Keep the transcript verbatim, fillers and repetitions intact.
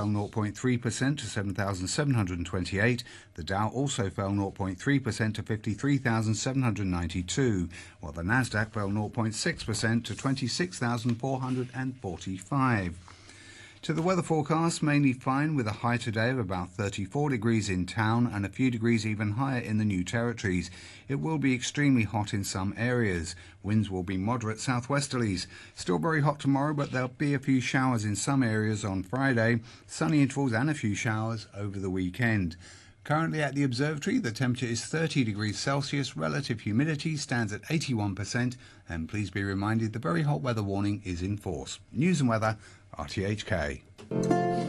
fell zero point three percent to seven thousand seven hundred twenty-eight. The Dow also fell zero point three percent to fifty-three thousand seven hundred ninety-two, while the Nasdaq fell zero point six percent to twenty-six thousand four hundred forty-five. To the weather forecast, mainly fine with a high today of about thirty-four degrees in town and a few degrees even higher in the New Territories. It will be extremely hot in some areas. Winds will be moderate southwesterlies. Still very hot tomorrow, but there'll be a few showers in some areas on Friday, sunny intervals and a few showers over the weekend. Currently at the observatory, the temperature is thirty degrees Celsius, relative humidity stands at eighty-one percent, and please be reminded the very hot weather warning is in force. News and weather, R T H K.